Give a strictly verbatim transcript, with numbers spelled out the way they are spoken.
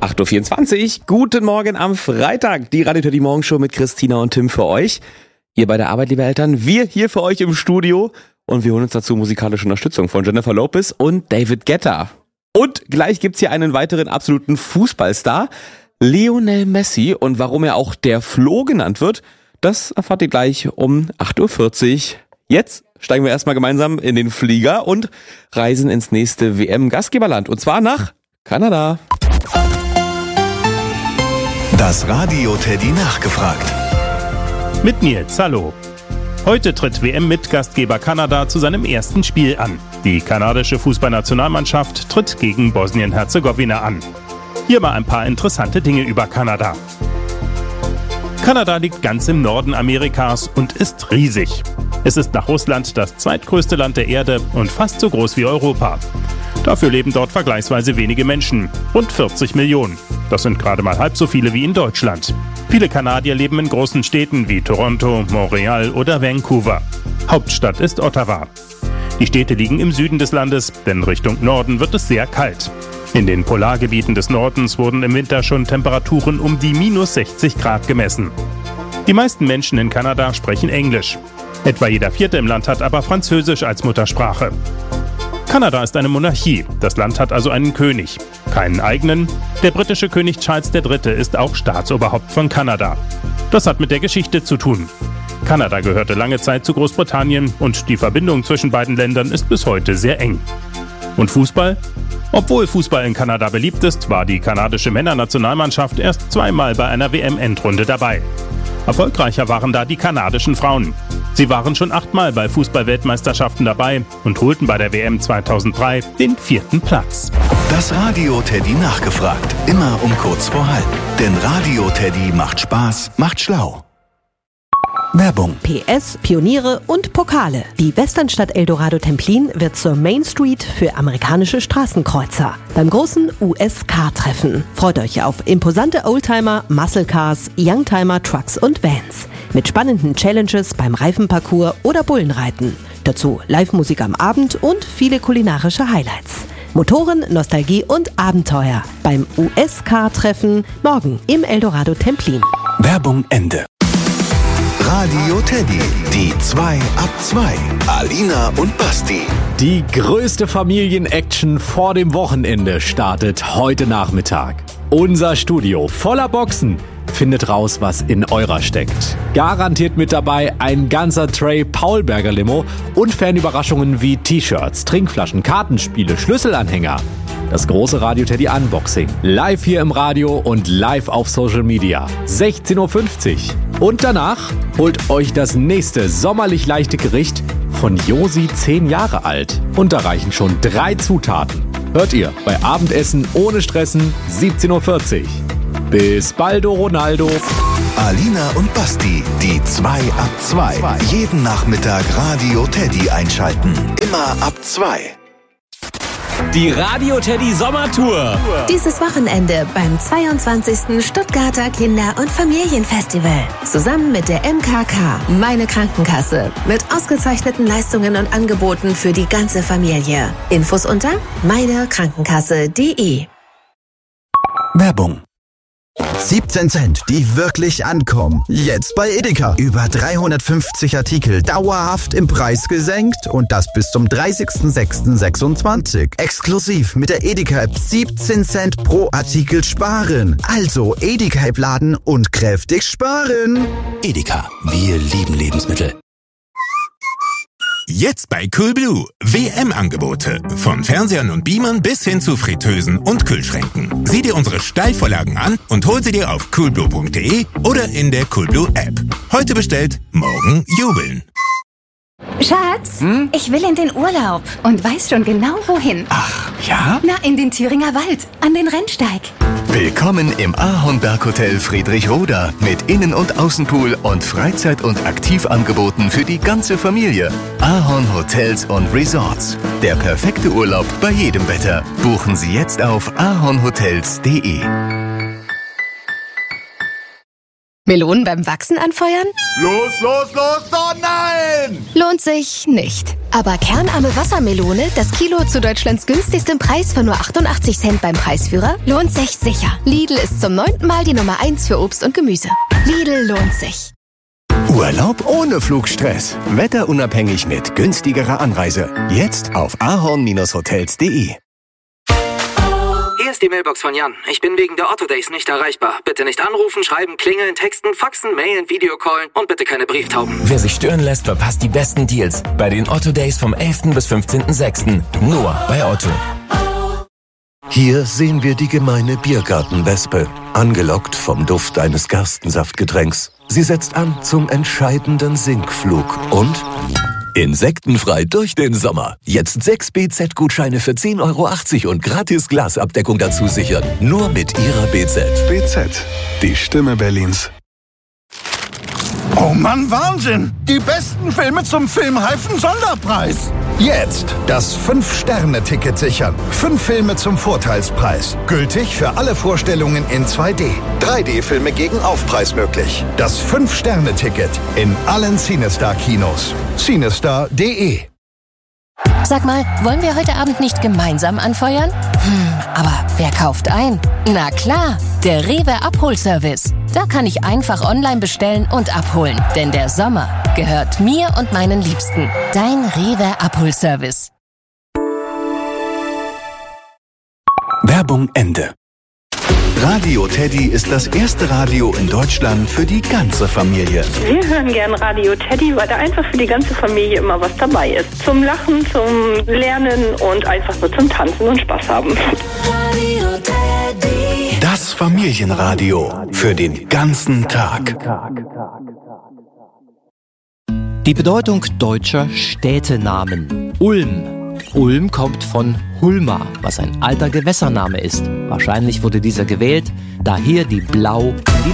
acht Uhr vierundzwanzig, guten Morgen am Freitag. Die Radio Teddy Morgenshow mit Christina und Tim für euch. Ihr bei der Arbeit, liebe Eltern, wir hier für euch im Studio. Und wir holen uns dazu musikalische Unterstützung von Jennifer Lopez und David Guetta. Und gleich gibt's hier einen weiteren absoluten Fußballstar, Lionel Messi. Und warum er auch der Flo genannt wird, das erfahrt ihr gleich um acht Uhr vierzig. Jetzt steigen wir erstmal gemeinsam in den Flieger und reisen ins nächste W M-Gastgeberland. Und zwar nach Kanada. Das Radio Teddy nachgefragt. Mit Nils, hallo. Heute tritt W M-Mitgastgeber Kanada zu seinem ersten Spiel an. Die kanadische Fußballnationalmannschaft tritt gegen Bosnien-Herzegowina an. Hier mal ein paar interessante Dinge über Kanada. Kanada liegt ganz im Norden Amerikas und ist riesig. Es ist nach Russland das zweitgrößte Land der Erde und fast so groß wie Europa. Dafür leben dort vergleichsweise wenige Menschen, rund vierzig Millionen. Das sind gerade mal halb so viele wie in Deutschland. Viele Kanadier leben in großen Städten wie Toronto, Montreal oder Vancouver. Hauptstadt ist Ottawa. Die Städte liegen im Süden des Landes, denn Richtung Norden wird es sehr kalt. In den Polargebieten des Nordens wurden im Winter schon Temperaturen um die minus sechzig Grad gemessen. Die meisten Menschen in Kanada sprechen Englisch. Etwa jeder Vierte im Land hat aber Französisch als Muttersprache. Kanada ist eine Monarchie, das Land hat also einen König. Keinen eigenen. Der britische König Charles der Dritte ist auch Staatsoberhaupt von Kanada. Das hat mit der Geschichte zu tun. Kanada gehörte lange Zeit zu Großbritannien und die Verbindung zwischen beiden Ländern ist bis heute sehr eng. Und Fußball? Obwohl Fußball in Kanada beliebt ist, war die kanadische Männernationalmannschaft erst zweimal bei einer W M-Endrunde dabei. Erfolgreicher waren da die kanadischen Frauen. Sie waren schon achtmal bei Fußball-Weltmeisterschaften dabei und holten bei der W M zweitausenddrei den vierten Platz. Das Radio Teddy nachgefragt. Immer um kurz vor halb. Denn Radio Teddy macht Spaß, macht schlau. Werbung. P S, Pioniere und Pokale. Die Westernstadt Eldorado Templin wird zur Main Street für amerikanische Straßenkreuzer. Beim großen U S Car-Treffen. Freut euch auf imposante Oldtimer, Muscle Cars, Youngtimer, Trucks und Vans. Mit spannenden Challenges beim Reifenparcours oder Bullenreiten. Dazu Live-Musik am Abend und viele kulinarische Highlights. Motoren, Nostalgie und Abenteuer. Beim U S Car-Treffen morgen im Eldorado Templin. Werbung Ende. Radio Teddy, die zwei ab zwei. Alina und Basti. Die größte Familien-Action vor dem Wochenende startet heute Nachmittag. Unser Studio voller Boxen findet raus, was in eurer steckt. Garantiert mit dabei ein ganzer Tray Paulberger Limo und Fanüberraschungen wie T-Shirts, Trinkflaschen, Kartenspiele, Schlüsselanhänger. Das große Radio Teddy Unboxing. Live hier im Radio und live auf Social Media. sechzehn Uhr fünfzig. Und danach holt euch das nächste sommerlich leichte Gericht von Josi, zehn Jahre alt. Und da reichen schon drei Zutaten. Hört ihr bei Abendessen ohne Stressen, siebzehn Uhr vierzig. Bis baldo, Ronaldo. Alina und Basti, die zwei ab zwei. Jeden Nachmittag Radio Teddy einschalten. Immer ab zwei. Die Radio Teddy Sommertour. Dieses Wochenende beim zweiundzwanzigsten Stuttgarter Kinder- und Familienfestival. Zusammen mit der M K K, meine Krankenkasse. Mit ausgezeichneten Leistungen und Angeboten für die ganze Familie. Infos unter meine krankenkasse punkt de. Werbung. siebzehn Cent, die wirklich ankommen. Jetzt bei Edeka. Über dreihundertfünfzig Artikel dauerhaft im Preis gesenkt und das bis zum dreißigsten sechsten sechsundzwanzig. Exklusiv mit der Edeka-App siebzehn Cent pro Artikel sparen. Also Edeka-App laden und kräftig sparen. Edeka, wir lieben Lebensmittel. Jetzt bei Coolblue. W M-Angebote. Von Fernsehern und Beamern bis hin zu Fritteusen und Kühlschränken. Sieh dir unsere Steilvorlagen an und hol sie dir auf coolblue punkt de oder in der Coolblue-App. Heute bestellt, morgen jubeln. Schatz, hm? Ich will in den Urlaub und weiß schon genau wohin. Ach, ja? Na, in den Thüringer Wald, an den Rennsteig. Willkommen im Ahornberg-Hotel Friedrichroda mit Innen- und Außenpool und Freizeit- und Aktivangeboten für die ganze Familie. Ahorn Hotels und Resorts. Der perfekte Urlaub bei jedem Wetter. Buchen Sie jetzt auf ahornhotels punkt de. Melonen beim Wachsen anfeuern? Los, los, los, oh nein! Lohnt sich nicht. Aber kernarme Wassermelone, das Kilo zu Deutschlands günstigstem Preis von nur achtundachtzig Cent beim Preisführer, lohnt sich sicher. Lidl ist zum neunten Mal die Nummer eins für Obst und Gemüse. Lidl lohnt sich. Urlaub ohne Flugstress. Wetterunabhängig mit günstigerer Anreise. Jetzt auf ahorn Bindestrich hotels punkt de. Hier ist die Mailbox von Jan. Ich bin wegen der Otto Days nicht erreichbar. Bitte nicht anrufen, schreiben, klingeln, texten, faxen, mailen, Videocallen und bitte keine Brieftauben. Wer sich stören lässt, verpasst die besten Deals bei den Otto Days vom elften bis fünfzehnten sechsten Nur bei Otto. Hier sehen wir die gemeine Biergartenwespe, angelockt vom Duft eines Gerstensaftgetränks. Sie setzt an zum entscheidenden Sinkflug und insektenfrei durch den Sommer. Jetzt sechs B Z-Gutscheine für zehn Euro achtzig und gratis Glasabdeckung dazu sichern. Nur mit Ihrer B Z. B Z, die Stimme Berlins. Oh Mann, Wahnsinn! Die besten Filme zum Filmreifen-Sonderpreis. Jetzt das fünf Sterne Ticket sichern. Fünf Filme zum Vorteilspreis. Gültig für alle Vorstellungen in zwei D. drei D Filme gegen Aufpreis möglich. Das fünf Sterne Ticket in allen Cinestar-Kinos. Cinestar punkt de. Sag mal, wollen wir heute Abend nicht gemeinsam anfeuern? Hm, aber wer kauft ein? Na klar, der Rewe Abholservice. Da kann ich einfach online bestellen und abholen. Denn der Sommer gehört mir und meinen Liebsten. Dein Rewe Abholservice. Werbung Ende. Radio Teddy ist das erste Radio in Deutschland für die ganze Familie. Wir hören gern Radio Teddy, weil da einfach für die ganze Familie immer was dabei ist. Zum Lachen, zum Lernen und einfach nur zum Tanzen und Spaß haben. Radio Teddy. Das Familienradio für den ganzen Tag. Die Bedeutung deutscher Städtenamen. Ulm. Ulm kommt von Hulma, was ein alter Gewässername ist. Wahrscheinlich wurde dieser gewählt, da hier die Blau